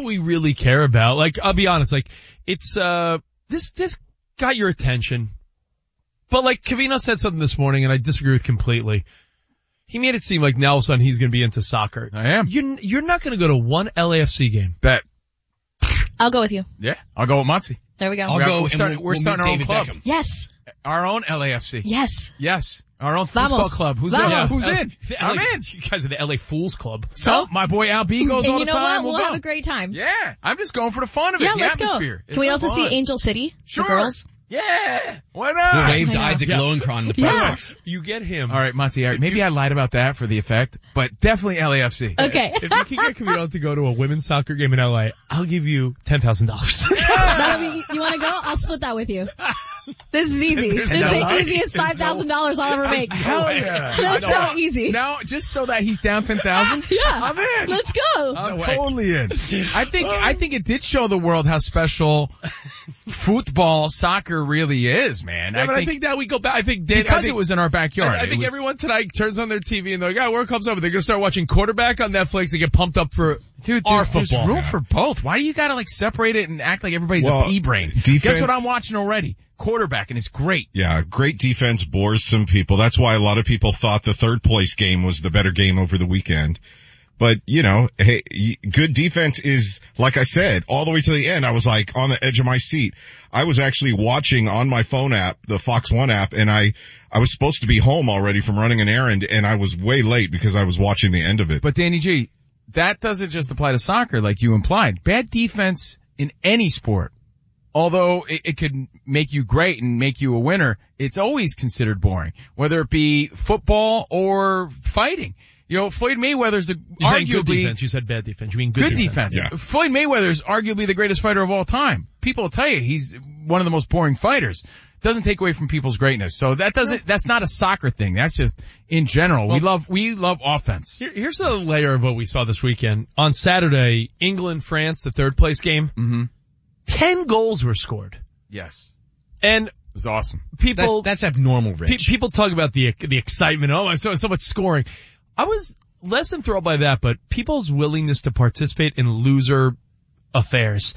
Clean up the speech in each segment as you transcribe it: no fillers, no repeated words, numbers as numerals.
we really care about. Like, I'll be honest, like, it's, this got your attention. But like, Covino said something this morning and I disagree with completely. He made it seem like now all of a sudden he's gonna be into soccer. I am. You're not gonna go to one LAFC game. Bet. I'll go with you. Yeah, I'll go with Monty. There we go. We're starting our own club. Beckham. Yes. Our own LAFC. Yes. Yes. Our own football Vamos. club. Who's Vamos. in? Who's in? I'm I'm in. You guys are the LA Fools Club. So, my boy Al B goes And all you the know time. what? We'll go. have a great time. Yeah, I'm just going for the fun of it, Yeah, the let's atmosphere. go. Can we also see Angel City? Sure. The girls? Yeah, why Who not? waves I know. Isaac Lowenkron in the press box. You get him. All right, Monty, all right, maybe I lied about that for the effect, but definitely LAFC. Okay. If you can get Covino to go to a women's soccer game in LA, I'll give you $10,000. That'll be, you wanna go? I'll split that with you. This is easy. There's This is no the way. easiest $5,000 I'll ever make. Hell yeah. That's so easy. Now, just so that he's down 10,000? Yeah. I'm in. Let's go. I'm No way. totally in. I think it did show the world how special football, soccer really is, man. Yeah, but I think that we go back. I think it was in our backyard. I think everyone tonight turns on their TV and they're like, World Cup's over. They're gonna start watching quarterback on Netflix and get pumped up for our there's football. room for both. Why do you gotta like separate it and act like everybody's a pea brain? Defense- Guess what I'm watching already? Quarterback, and it's great. Yeah, great defense bores some people. That's why a lot of people thought the third place game was the better game over the weekend. But, you know, hey, good defense is, like I said, all the way to the end. I was like on the edge of my seat. I was actually watching on my phone app, the Fox One app, and I was supposed to be home already from running an errand, and I was way late because I was watching the end of it. But Danny G, that doesn't just apply to soccer like you implied. Bad defense in any sport, although it could make you great and make you a winner, it's always considered boring, whether it be football or fighting. You know, Floyd Mayweather's You're saying good arguably defense. You said bad defense. You mean good defense. Yeah. Floyd Mayweather's arguably the greatest fighter of all time. People will tell you he's one of the most boring fighters. Doesn't take away from people's greatness. So that's not a soccer thing. That's just in general. We love offense. Here's the layer of what we saw this weekend. On Saturday, England-France, the third place game. Mm-hmm. 10 goals were scored. Yes. And It was awesome. people, That's abnormal, Rich. people talk about the excitement. Oh, I saw so much scoring. I was less enthralled by that, but people's willingness to participate in loser affairs.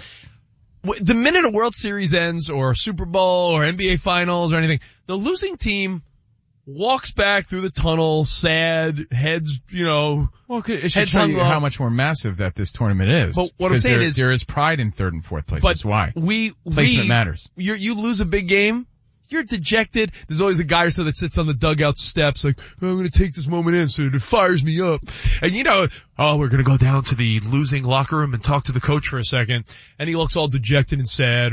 The minute a World Series ends or Super Bowl or NBA Finals or anything, the losing team walks back through the tunnel, sad, heads, Well, it should heads show hung you low. how much more massive that this tournament is. But what I'm saying is there is pride in third and fourth place. But That's why. Placement matters. You lose a big game, you're dejected. There's always a guy or so that sits on the dugout steps like, I'm gonna take this moment in so it fires me up. And we're gonna go down to the losing locker room and talk to the coach for a second. And he looks all dejected and sad.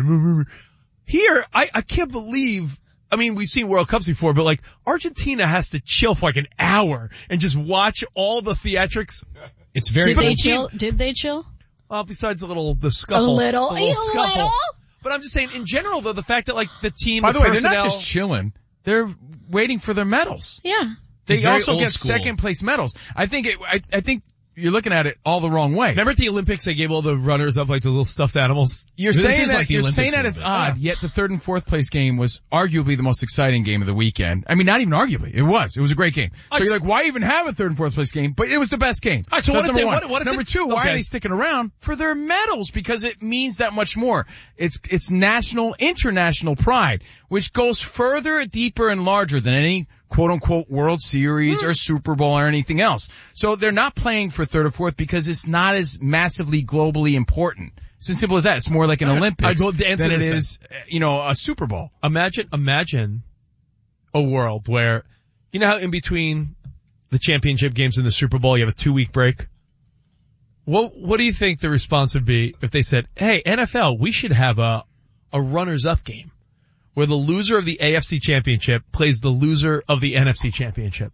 Here, I can't believe, we've seen World Cups before, but like, Argentina has to chill for like an hour and just watch all the theatrics. It's very Did they chill? Well, besides the scuffle. A little. Scuffle. But I'm just saying, in general, though, the fact that, like, the team, By the way, personnel, they're not just chilling. They're waiting for their medals. Yeah. It's They very also old get school. second place medals. I think you're looking at it all the wrong way. Remember at the Olympics, they gave all the runners up like the little stuffed animals? You're This saying is that like the you're Olympics saying a that little it's bit. odd, yet the third and fourth place game was arguably the most exciting game of the weekend. Not even arguably. It was a great game. So you're like, why even have a third and fourth place game? But it was the best game. All right, so That's what if number they- one. what if Number it's- two, why okay. are they sticking around? For their medals, because it means that much more. It's national, international pride, which goes further, deeper, and larger than any quote-unquote World Series or Super Bowl or anything else. So they're not playing for third or fourth because it's not as massively globally important. It's as simple as that. It's more like an Olympics I'd answer than it this is, a Super Bowl. Imagine a world where, how in between the championship games and the Super Bowl, you have a 2-week break? What do you think the response would be if they said, hey, NFL, we should have a runners-up game where the loser of the AFC championship plays the loser of the NFC championship?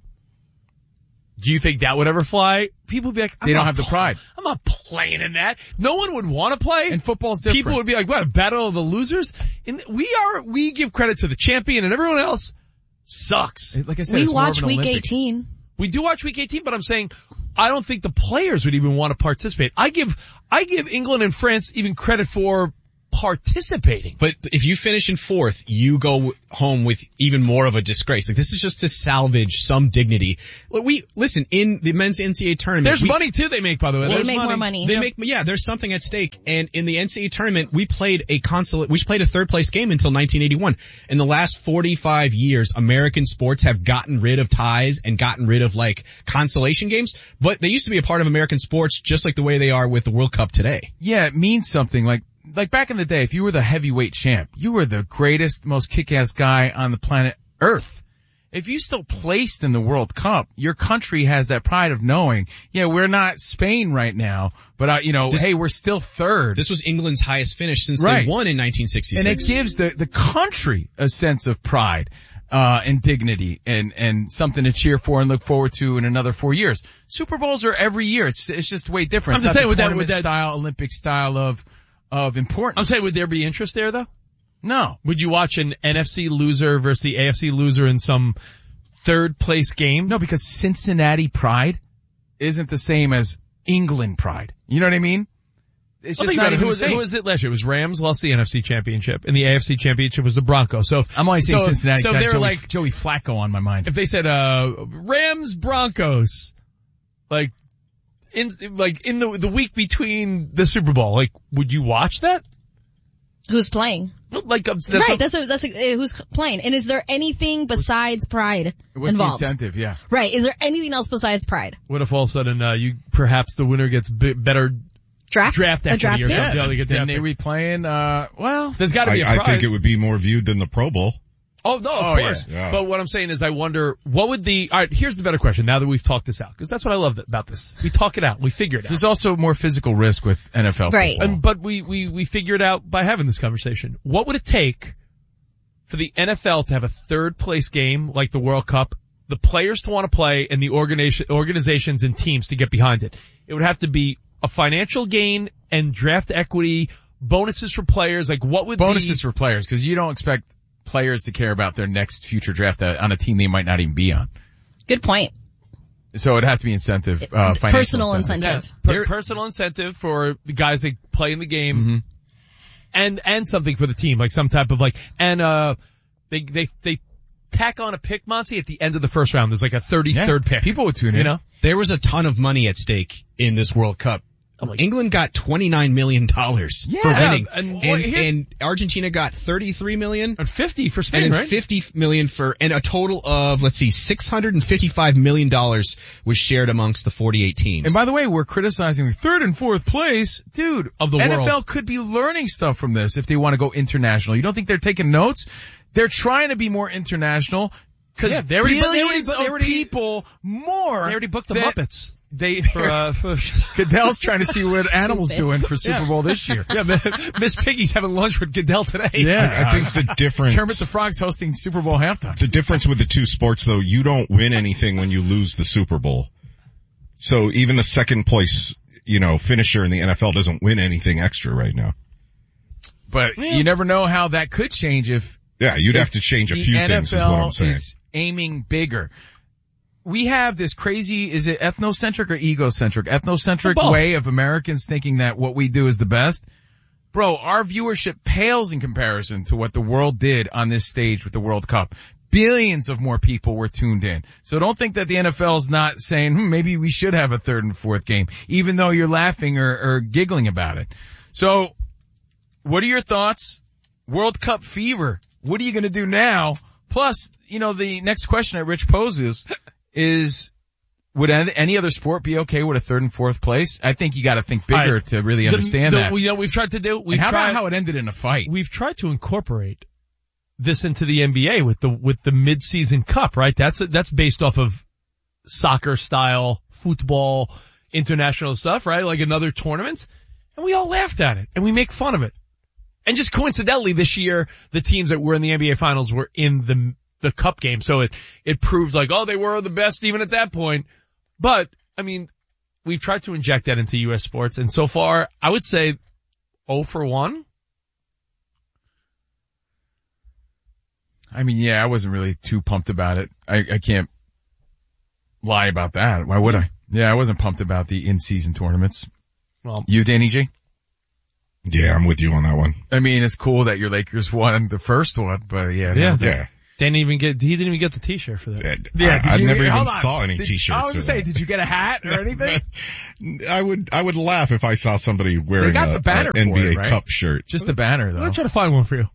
Do you think that would ever fly? People would be like, They don't have the pride. I'm not playing in that. No one would want to play. And football's different. People would be like, what, a battle of the losers? And we give credit to the champion and everyone else sucks. Like I said, We it's more of watch an week Olympics. 18. We do watch week 18, but I'm saying I don't think the players would even want to participate. I give England and France even credit for participating. But if you finish in fourth, you go home with even more of a disgrace. Like, this is just to salvage some dignity. Listen, in the men's NCAA tournament, there's money too they make, by the way. They There's make more money. There's something at stake. And in the NCAA tournament, we played a third place game until 1981. In the last 45 years, American sports have gotten rid of ties and gotten rid of like consolation games, but they used to be a part of American sports just like the way they are with the World Cup today. Yeah, it means something. Like back in the day, if you were the heavyweight champ, you were the greatest, most kick-ass guy on the planet Earth. If you still placed in the World Cup, your country has that pride of knowing, yeah, we're not Spain right now, but hey, we're still third. This was England's highest finish since they won in 1966. And it gives the country a sense of pride, and dignity and something to cheer for and look forward to in another 4 years. Super Bowls are every year. It's just way different. I'm just saying with that style, Olympic style of importance. I'm saying, would there be interest there though? No. Would you watch an NFC loser versus the AFC loser in some third place game? No, because Cincinnati pride isn't the same as England pride. You know what I mean? It's just not even the same. Who was it last year? It was Rams lost the NFC championship, and the AFC championship was the Broncos. So I'm only saying Cincinnati. So they were like Joey Flacco on my mind. If they said Rams Broncos, in the week between the Super Bowl, would you watch that? Who's playing? Right, that's who's playing. And is there anything besides pride What's involved? The incentive, yeah. Right, is there anything else besides pride? What if all of a sudden perhaps the winner gets better draft equity or something? Yeah. Then they replaying, there's gotta be a prize. I think it would be more viewed than the Pro Bowl. Oh, no, of course. Yeah. But what I'm saying is I wonder, alright, here's the better question now that we've talked this out, because that's what I love about this. We talk it out. We figure it out. There's also more physical risk with NFL. Right. But we figure it out by having this conversation. What would it take for the NFL to have a third place game like the World Cup, the players to want to play, and the organizations and teams to get behind it? It would have to be a financial gain and draft equity, bonuses for players, bonuses for players, because you don't expect players to care about their next future draft on a team they might not even be on. Good point. So it'd have to be incentive, financial personal incentive. Personal incentive for the guys that play in the game, and something for the team, like some type of they tack on a pick, Monty, at the end of the first round. There's like a 33rd pick. People would tune in. You know? There was a ton of money at stake in this World Cup. England got $29 million for winning. And Argentina got $33 million. And 50 for Spain, and right? $50 million and a total of, $655 million was shared amongst the 48 teams. And by the way, we're criticizing the third and fourth place. Dude, of the NFL world could be learning stuff from this if they want to go international. You don't think they're taking notes? They're trying to be more international because billions of people more. They already booked the Muppets. Goodell's trying to see what animals doing for Super Bowl this year. Yeah, Miss Piggy's having lunch with Goodell today. Yeah, I think the difference. Kermit the Frog's hosting Super Bowl halftime. The difference with the two sports, though, you don't win anything when you lose the Super Bowl. So even the second place, finisher in the NFL doesn't win anything extra right now. But you never know how that could change if. Yeah, you'd have to change a few things. Is what I'm saying. Is aiming bigger. We have this crazy, is it ethnocentric or egocentric? Ethnocentric way of Americans thinking that what we do is the best. Bro, our viewership pales in comparison to what the world did on this stage with the World Cup. Billions of more people were tuned in. So don't think that the NFL is not saying, maybe we should have a third and fourth game, even though you're laughing or giggling about it. So, what are your thoughts? World Cup fever. What are you going to do now? Plus, the next question that Rich poses is, would any other sport be okay with a third and fourth place? I think you got to think bigger to really understand that. We've tried to do. About how it ended in a fight? We've tried to incorporate this into the NBA with the mid-season cup, right? That's based off of soccer style football, international stuff, right? Like another tournament, and we all laughed at it and we make fun of it. And just coincidentally, this year the teams that were in the NBA Finals were in the cup game. So it proved they were the best even at that point. But, we've tried to inject that into U.S. sports, and so far, I would say 0 for 1. I wasn't really too pumped about it. I can't lie about that. Why would I? Yeah, I wasn't pumped about the in-season tournaments. Well, you, Danny G? Yeah, I'm with you on that one. I mean, it's cool that your Lakers won the first one, but yeah. Yeah. He didn't even get the t-shirt for that. I never even saw any t-shirts. I was going to say, did you get a hat or anything? I would laugh if I saw somebody wearing the banner an NBA right? Cup shirt. Just the banner, though. I'm going to try to find one for you.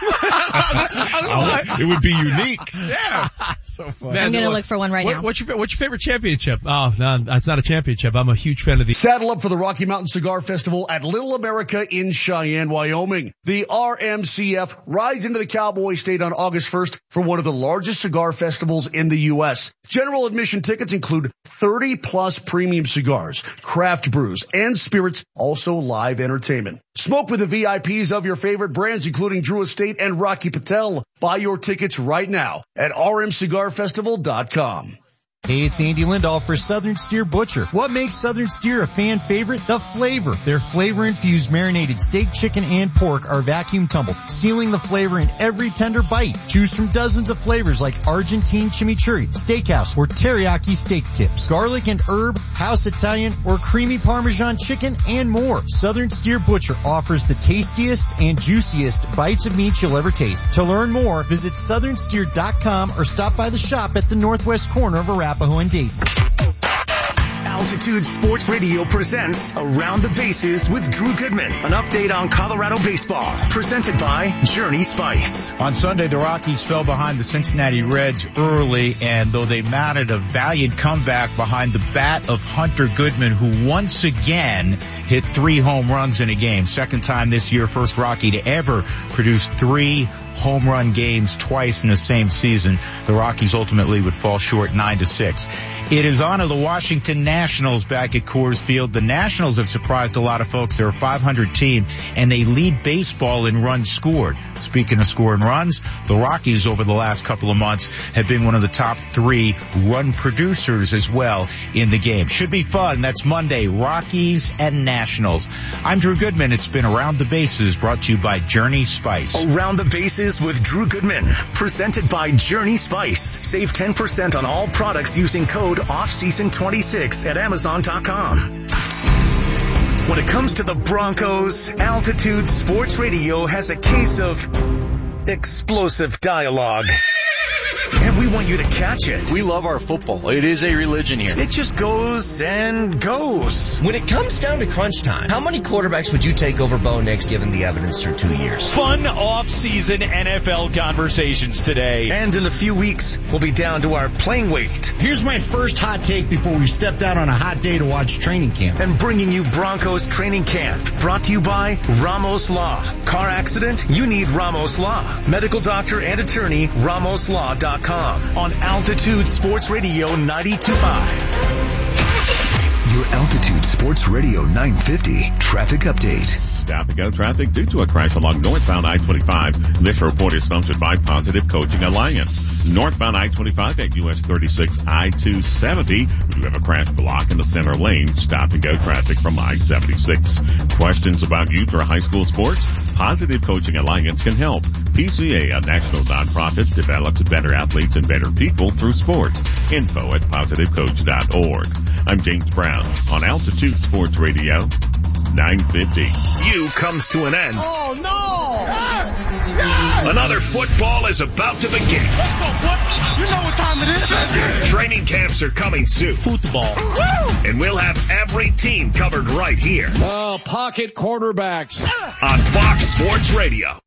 It would be unique. Yeah. So funny. I'm going to look for one right now. What's your favorite championship? Oh, no, that's not a championship. I'm a huge fan of the... Saddle up for the Rocky Mountain Cigar Festival at Little America in Cheyenne, Wyoming. The RMCF rides into the Cowboy State on August 1st for one of the largest cigar festivals in the U.S. General admission tickets include 30-plus premium cigars, craft brews, and spirits, also live entertainment. Smoke with the VIPs of your favorite brands, including Drew Estate and Rocky Patel. Buy your tickets right now at rmcigarfestival.com. Hey, it's Andy Lindahl for Southern Steer Butcher. What makes Southern Steer a fan favorite? The flavor. Their flavor-infused marinated steak, chicken, and pork are vacuum tumbled, sealing the flavor in every tender bite. Choose from dozens of flavors like Argentine chimichurri, steakhouse, or teriyaki steak tips, garlic and herb, house Italian, or creamy Parmesan chicken, and more. Southern Steer Butcher offers the tastiest and juiciest bites of meat you'll ever taste. To learn more, visit southernsteer.com or stop by the shop at the northwest corner of Arapahoe and Dayton. Altitude Sports Radio presents Around the Bases with Drew Goodman. An update on Colorado baseball. Presented by Journey Spice. On Sunday, the Rockies fell behind the Cincinnati Reds early, and though they mounted a valiant comeback behind the bat of Hunter Goodman, who once again hit 3 home runs in a game. Second time this year, first Rocky to ever produce 3 home run games twice in the same season. The Rockies ultimately would fall short 9-6. It is on to the Washington Nationals back at Coors Field. The Nationals have surprised a lot of folks. They're a 500 team, and they lead baseball in runs scored. Speaking of scoring runs, the Rockies over the last couple of months have been one of the top 3 run producers as well in the game. Should be fun. That's Monday, Rockies and Nationals. I'm Drew Goodman. It's been Around the Bases, brought to you by Journey Spice. Around the Bases with Drew Goodman, presented by Journey Spice. Save 10% on all products using code OFFSEASON26 at Amazon.com. When it comes to the Broncos, Altitude Sports Radio has a case of explosive dialogue. And we want you to catch it. We love our football. It is a religion here. It just goes and goes. When it comes down to crunch time, how many quarterbacks would you take over Bo Nix given the evidence through 2 years? Fun off-season NFL conversations today. And in a few weeks, we'll be down to our playing weight. Here's my first hot take before we stepped out on a hot day to watch training camp. And bringing you Broncos training camp. Brought to you by Ramos Law. Car accident? You need Ramos Law. Medical doctor and attorney, RamosLaw.com. On Altitude Sports Radio 92.5. Your Altitude Sports Radio 950 traffic update. Stop and go traffic due to a crash along northbound I-25. This report is sponsored by Positive Coaching Alliance. Northbound I-25 at US 36 I-270. We do have a crash block in the center lane. Stop and go traffic from I-76. Questions about youth or high school sports? Positive Coaching Alliance can help. PCA, a national nonprofit, develops better athletes and better people through sports. Info at positivecoach.org. I'm James Brown on Altitude Sports Radio 950. You comes to an end. Oh, no! Another football is about to begin. Let's go, boy. You know what time it is. Training camps are coming soon. Football. And we'll have every team covered right here. Pocket quarterbacks. On Fox Sports Radio.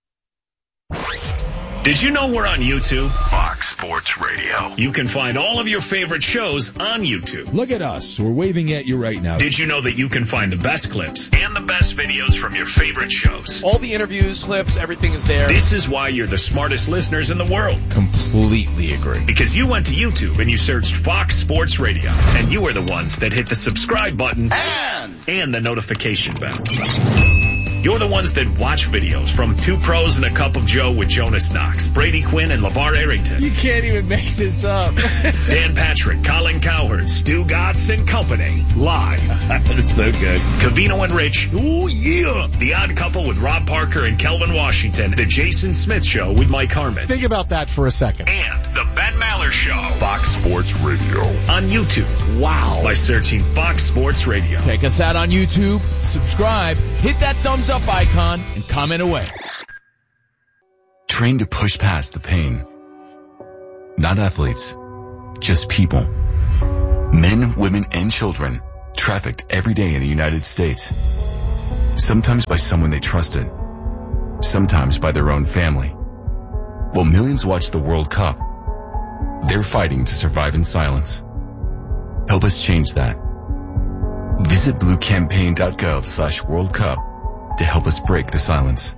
Did you know we're on YouTube? Fox Sports Radio. You can find all of your favorite shows on YouTube. Look at us. We're waving at you right now. Did you know that you can find the best clips and the best videos from your favorite shows? All the interviews, clips, everything is there. This is why you're the smartest listeners in the world. Completely agree. Because you went to YouTube and you searched Fox Sports Radio. And you are the ones that hit the subscribe button and the notification bell. You're the ones that watch videos from Two Pros and a Cup of Joe with Jonas Knox, Brady Quinn, and LeVar Arrington. You can't even make this up. Dan Patrick, Colin Cowherd, Stu Gatz and company. Live. It's so good. Covino and Rich. Ooh, yeah. The Odd Couple with Rob Parker and Kelvin Washington. The Jason Smith Show with Mike Harmon. Think about that for a second. And the Ben Maller Show. Fox Sports Radio. On YouTube. Wow. By searching Fox Sports Radio. Check us out on YouTube, subscribe, hit that thumbs up icon, and comment away. Trained to push past the pain. Not athletes, just people. Men, women, and children trafficked every day in the United States. Sometimes by someone they trusted. Sometimes by their own family. While millions watch the World Cup, they're fighting to survive in silence. Help us change that. Visit bluecampaign.gov/World Cup to help us break the silence.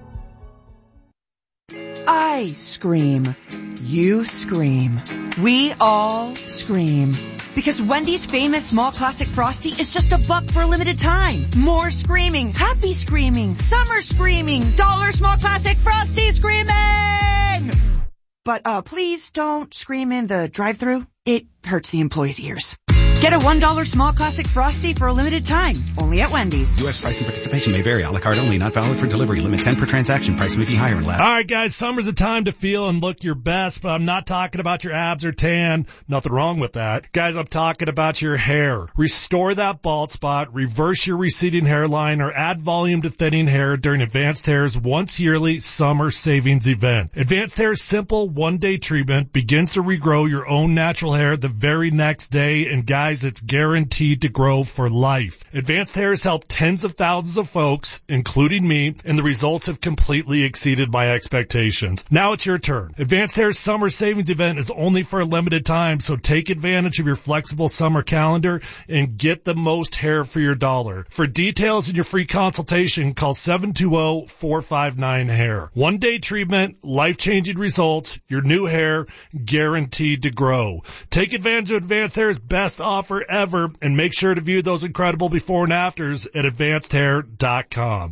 I scream. You scream. We all scream. Because Wendy's famous small classic Frosty is just $1 for a limited time. More screaming, happy screaming, summer screaming, dollar small classic Frosty screaming! But please don't scream in the drive-thru. It hurts the employees' ears. Get a $1 small classic Frosty for a limited time. Only at Wendy's. U.S. pricing participation may vary. A la carte only. Not valid for delivery. Limit 10 per transaction. Price may be higher and less. All right, guys. Summer's a time to feel and look your best, but I'm not talking about your abs or tan. Nothing wrong with that. Guys, I'm talking about your hair. Restore that bald spot, reverse your receding hairline, or add volume to thinning hair during Advanced Hair's once yearly summer savings event. Advanced Hair's simple one-day treatment begins to regrow your own natural hair the very next day, and guys, it's guaranteed to grow for life. Advanced Hair has helped tens of thousands of folks, including me, and the results have completely exceeded my expectations. Now it's your turn. Advanced Hair's summer savings event is only for a limited time, so take advantage of your flexible summer calendar and get the most hair for your dollar. For details and your free consultation, call 720-459-HAIR. One-day treatment, life-changing results, your new hair guaranteed to grow. Take advantage of Advanced Hair's best offer ever, and make sure to view those incredible before and afters at advancedhair.com.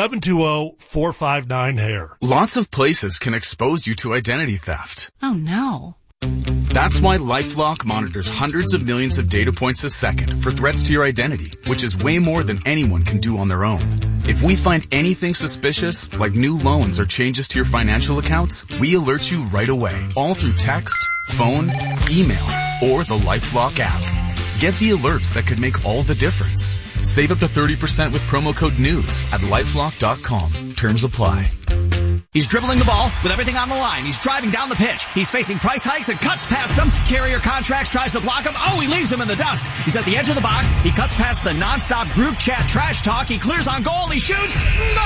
720-459-HAIR. Lots of places can expose you to identity theft. Oh no. That's why LifeLock monitors hundreds of millions of data points a second for threats to your identity, which is way more than anyone can do on their own. If we find anything suspicious, like new loans or changes to your financial accounts, we alert you right away, all through text, phone, email, or the LifeLock app. Get the alerts that could make all the difference. Save up to 30% with promo code NEWS at LifeLock.com. Terms apply. He's dribbling the ball with everything on the line. He's driving down the pitch. He's facing price hikes and cuts past him. Carrier Contracts tries to block him. Oh, he leaves him in the dust. He's at the edge of the box. He cuts past the nonstop group chat trash talk. He clears on goal. He shoots. Goal!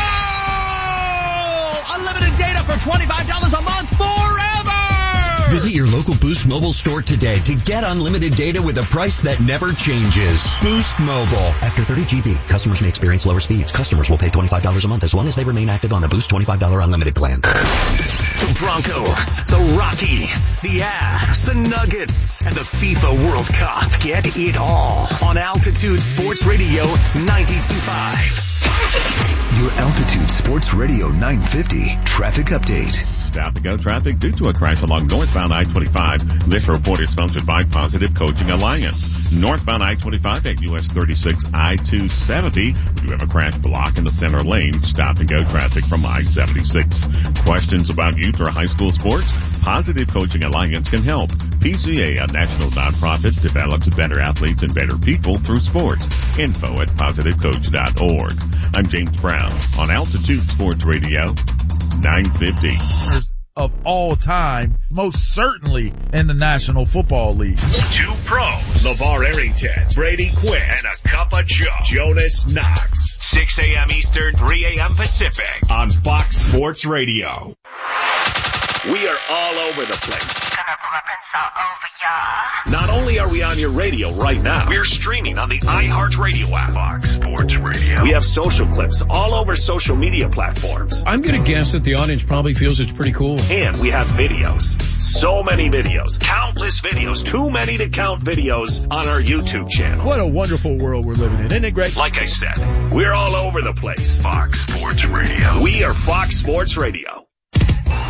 Unlimited data for $25 a month forever! Visit your local Boost Mobile store today to get unlimited data with a price that never changes. Boost Mobile. After 30 GB, customers may experience lower speeds. Customers will pay $25 a month as long as they remain active on the Boost $25 unlimited plan. The Broncos, the Rockies, the Avs, the Nuggets, and the FIFA World Cup. Get it all on Altitude Sports Radio 92.5. Your Altitude Sports Radio 950 traffic update. Stop and go traffic due to a crash along northbound I-25. This report is sponsored by Positive Coaching Alliance. Northbound I-25 at US 36 I-270. We do have a crash block in the center lane. Stop and go traffic from I-76. Questions about youth or high school sports? Positive Coaching Alliance can help. PCA, a national nonprofit, develops better athletes and better people through sports. Info at positivecoach.org. I'm James Brown on Altitude Sports Radio 950. Of all time, most certainly in the National Football League. Two pros, LeVar Arrington, Brady Quinn, and a cup of Joe, Jonas Knox. 6 a.m. Eastern, 3 a.m. Pacific on Fox Sports Radio. We are all over the place. Not only are we on your radio right now, we're streaming on the iHeartRadio app. Fox Sports Radio. We have social clips all over social media platforms. I'm going to guess that the audience probably feels it's pretty cool. And we have videos. So many videos. Countless videos. Too many to count videos on our YouTube channel. What a wonderful world we're living in. Isn't it great? Like I said, we're all over the place. Fox Sports Radio. We are Fox Sports Radio.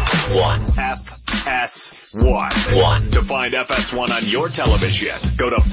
1. FS1. To find FS1 on your television, go to